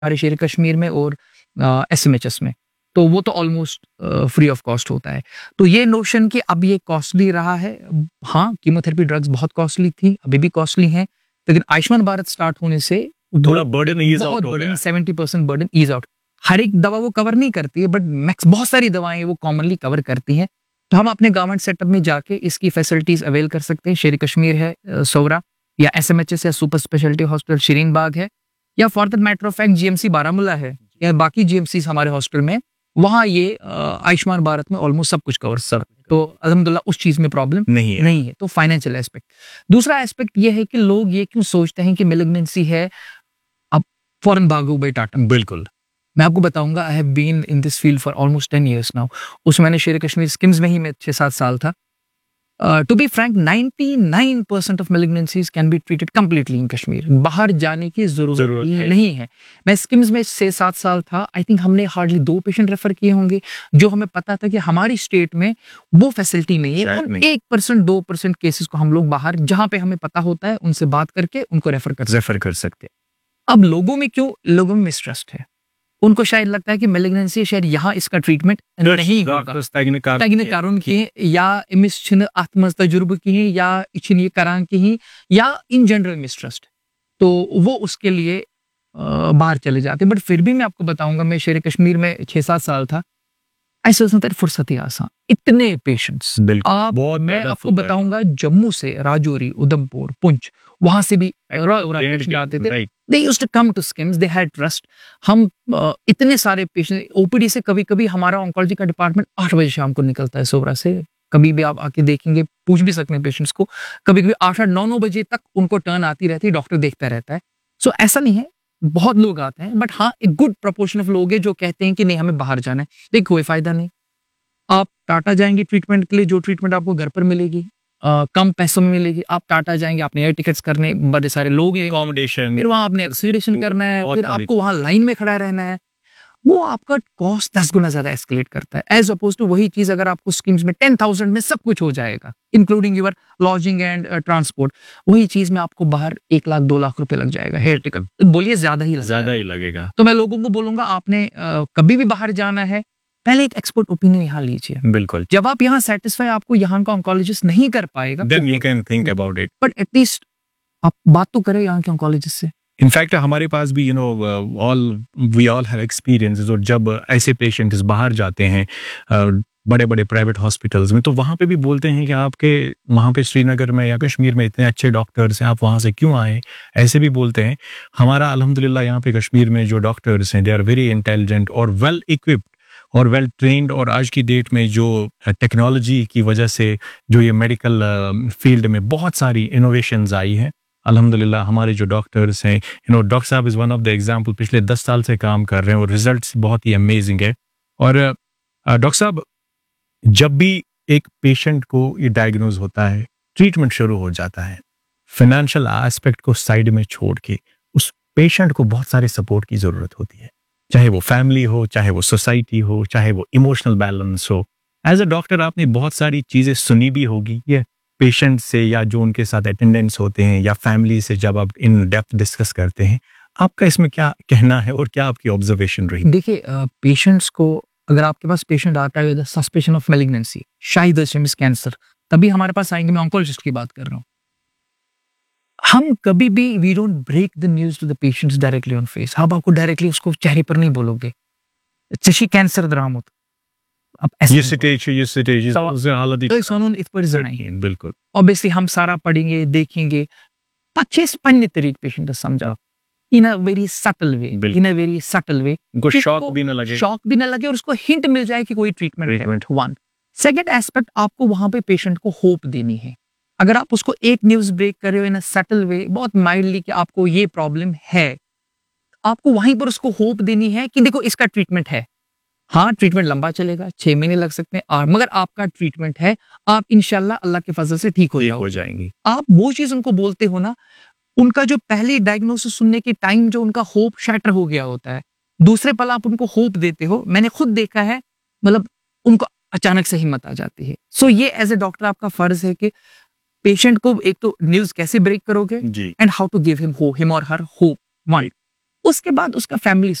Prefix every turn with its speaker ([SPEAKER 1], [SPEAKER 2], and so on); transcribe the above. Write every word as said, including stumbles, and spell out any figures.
[SPEAKER 1] हमारे शेर कश्मीर में और एस एम एच एस में, तो वो तो ऑलमोस्ट फ्री ऑफ कॉस्ट होता है। तो ये नोशन कि अब ये कॉस्टली रहा है, हाँ कीमोथेरेपी ड्रग्स बहुत कॉस्टली थी, अभी भी कॉस्टली हैं, लेकिन आयुष्मान भारत स्टार्ट होने से
[SPEAKER 2] थोड़ा बर्डन ईज आउट हो गया,
[SPEAKER 1] seventy percent burden ease out. हर एक दवा वो कवर नहीं करती है, बट मैक्स बहुत सारी दवाएं वो कॉमनली कवर करती हैं। तो हम अपने गवर्नमेंट सेटअप में जाके इसकी फैसिलिटीज अवेल कर सकते हैं। शेर कश्मीर है सोवरा, या एस एम एच एस या सुपर स्पेशलिटी हॉस्पिटल शीरीन बाग है, या for that matter of fact G M C Baramulla है, या बाकी जी एम सी हमारे हॉस्पिटल में, वहाँ ये आयुष्मान भारत में ऑलमोस्ट सब कुछ कवर सर। तो अल्हम्दुलिल्लाह उस चीज में प्रॉब्लम
[SPEAKER 2] नहीं है
[SPEAKER 1] नहीं है। तो फाइनेंशियल एस्पेक्ट। दूसरा एस्पेक्ट ये है कि लोग ये क्यों सोचते हैं कि मेलिग्नेंसी है अब फौरन भागो भाई टाटा।
[SPEAKER 2] बिल्कुल,
[SPEAKER 1] मैं आपको बताऊंगा, I have been in this field for almost ten years now. उसमें मैंने शेर कश्मीर स्किम्स में ही मैं छह सात साल था। To be frank, ninety nine percent of malignancies can be treated completely in Kashmir. बाहर जाने की जरूरत,
[SPEAKER 2] जरूरत है।
[SPEAKER 1] नहीं है। मैं स्किम्स में छह सात साल था, आई थिंक हमने हार्डली दो पेशेंट रेफर किए होंगे, जो हमें पता था कि हमारी स्टेट में वो फैसिलिटी नहीं है। उन एक परसेंट दो परसेंट केसेस को हम लोग बाहर, जहां पे हमें पता होता है, उनसे बात करके उनको रेफर कर
[SPEAKER 2] रेफर कर सकते हैं।
[SPEAKER 1] अब लोगों में क्यों, लोगों में मिसट्रस्ट है। उनको शायद लगता है कि मेलिग्नेंसी शायद यहाँ इसका ट्रीटमेंट नहीं होगा, तगने कारण की या इमिस छिन आत्मज तजुर्बे की ही, या इछिन ये करान की ही, या इन जनरल मिसट्रस्ट, तो वो उसके लिए आ, बाहर चले जाते। बट फिर भी मैं आपको बताऊंगा, मैं शेर कश्मीर में छह सात साल था, ऐसे फुर्सत ही आसान, इतने पेशेंट्स आप, मैं आपको बताऊंगा जम्मू से राजौरी, उधमपुर, पुंछ, वहां से भी आते थे। They used to come to SKIMS, they had trust। हम uh, इतने सारे पेशेंट, ओपीडी से कभी कभी हमारा ऑन्कोलॉजी का डिपार्टमेंट आठ बजे शाम को निकलता है सोवरा से। कभी भी आप आके देखेंगे, पूछ भी सकते हैं पेशेंट्स को, कभी कभी आठ आठ नौ नौ बजे तक उनको टर्न आती रहती है, डॉक्टर देखता रहता है। सो so, ऐसा नहीं है, बहुत लोग आते हैं, बट हाँ एक गुड प्रोपोर्शन ऑफ लोग हैं जो कहते हैं कि नहीं हमें बाहर जाना है। देखिए कोई फायदा नहीं, आप टाटा जाएंगे ट्रीटमेंट के लिए, जो ट्रीटमेंट आपको घर पर मिलेगी, Uh, कम पैसों में मिलेगी। आप टाटा जाएंगे, आपने एयर टिकट्स करने, बड़े सारे लोग हैं,
[SPEAKER 2] अकोमोडेशन,
[SPEAKER 1] फिर वहां आपने एक्सीडेशन करना है, फिर आपको वहां लाइन में खड़ा रहना है, वो आपका कॉस्ट दस गुना ज्यादा एस्केलेट करता है। एज अपोज टू वही चीज अगर आपको स्कीम्स में टेन थाउजेंड में सब कुछ हो जाएगा, including your lodging and transport, वही चीज में आपको बाहर एक लाख दो लाख रुपए लग जाएगा हेयर टिकट। बोलिए ज्यादा ही
[SPEAKER 2] ज्यादा ही लगेगा।
[SPEAKER 1] तो मैं लोगों को बोलूंगा, आपने uh, कभी भी बाहर जाना है, पहले एक एक्सपर्ट ओपिनियन यहाँ लीजिए।
[SPEAKER 2] बिल्कुल,
[SPEAKER 1] जब आप यहाँ सेटिस्फाई आपको यहाँ का ऑन्कोलॉजिस्ट नहीं कर पाएगा,
[SPEAKER 2] then you can think about it,
[SPEAKER 1] but at least आप बात तो करें यहाँ के ऑन्कोलॉजिस्ट से।
[SPEAKER 2] इनफैक्ट हमारे पास भी you know all we all have experiences, और जब ऐसे पेशेंट्स बाहर जाते हैं बड़े बड़े प्राइवेट हॉस्पिटल्स में, तो वहाँ पे भी बोलते हैं कि आपके वहाँ पे श्रीनगर में या कश्मीर में इतने अच्छे डॉक्टर्स हैं, आप वहाँ से क्यों आए, ऐसे भी बोलते हैं। हमारा अल्हम्दुलिल्लाह यहाँ पे कश्मीर में जो डॉक्टर्स हैं, दे आर वेरी इंटेलिजेंट और वेल इक्विप्ड और वेल ट्रेंड, और आज की डेट में जो टेक्नोलॉजी की वजह से जो ये मेडिकल फील्ड में बहुत सारी इनोवेशंस आई हैं, अल्हम्दुलिल्लाह हमारे जो डॉक्टर्स हैं, यू नो डॉक्टर साहब is one of the example, पिछले दस साल से काम कर रहे हैं और रिजल्ट्स बहुत ही अमेजिंग है। और डॉक्टर साहब, जब भी एक पेशेंट को ये डायग्नोज होता है, ट्रीटमेंट शुरू हो जाता है, फाइनेंशियल एस्पेक्ट को साइड में छोड़ के उस पेशेंट को बहुत सारे सपोर्ट की ज़रूरत होती है, चाहे वो फैमिली हो, चाहे वो सोसाइटी हो, चाहे वो इमोशनल बैलेंस हो। एज अ डॉक्टर आपने बहुत सारी चीज़ें सुनी भी होगी ये पेशेंट से, या जो उनके साथ अटेंडेंट्स होते हैं, या फैमिली से जब आप इन डेप्थ डिस्कस करते हैं, आपका इसमें क्या कहना है और क्या आपकी ऑब्जर्वेशन रही?
[SPEAKER 1] देखिए, पेशेंट्स को, अगर आपके पास पेशेंट आता है विद सस्पेशन ऑफ मेलिग्नेंसी, शायद कैंसर, तभी हमारे पास आएंगे। मैं ऑन्कोलॉजिस्ट की बात कर रहा हूँ। हम कभी भी we don't break the news to the patients directly on face. हम आपको डायरेक्टली उसको चेहरे पर नहीं बोलोगे चशी कैंसर द्रामत अब
[SPEAKER 2] ये स्टेज ये स्टेज हालत
[SPEAKER 1] तो सोनन इत पर जनाई।
[SPEAKER 2] बिल्कुल,
[SPEAKER 1] ऑब्वियसली हम सारा पढ़ेंगे, देखेंगे, पच्चीस पन्ने तरीके पेशेंट समझा इन a very subtle way, in a very subtle way,
[SPEAKER 2] उनको शॉक भी ना लगे,
[SPEAKER 1] शॉक भी ना लगे, और उसको हिंट मिल जाए कि कोई ट्रीटमेंट है। वन सेकंड एस्पेक्ट, आपको वहां पे पेशेंट को होप देनी है। अगर आप उसको एक न्यूज ब्रेक कर रहे हो इन अ सटल वे, बहुत माइल्डली, कि आपको ये प्रॉब्लम है, आपको वहीं पर उसको होप देनी है कि देखो इसका ट्रीटमेंट है। हाँ ट्रीटमेंट लंबा चलेगा, छह महीने लग सकते हैं, मगर आपका ट्रीटमेंट है, आप इंशाल्लाह अल्लाह के फजल से ठीक हो
[SPEAKER 2] हो जाएंगे।
[SPEAKER 1] आप वो चीज उनको बोलते हो ना, उनका जो पहले डायग्नोसिस सुनने के टाइम जो उनका होप शैटर हो गया होता है, दूसरे पल आप उनको होप देते हो। मैंने खुद देखा है, मतलब उनको अचानक से हिम्मत आ जाती है। सो so, ये एज ए डॉक्टर आपका फर्ज है कि पेशेंट को एक तो न्यूज कैसे ब्रेक करोगे, and how to give him him और हर होप। वन उसके बाद उसका फैमिली